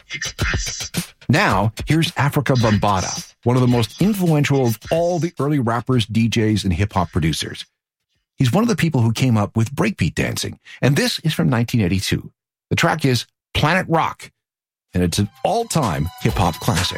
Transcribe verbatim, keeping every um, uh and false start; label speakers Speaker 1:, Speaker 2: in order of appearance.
Speaker 1: Now, here's Africa Bambaataa, one of the most influential of all the early rappers, D Js, and hip-hop producers. He's one of the people who came up with breakbeat dancing, and this is from nineteen eighty-two. The track is Planet Rock, and it's an all-time hip-hop classic.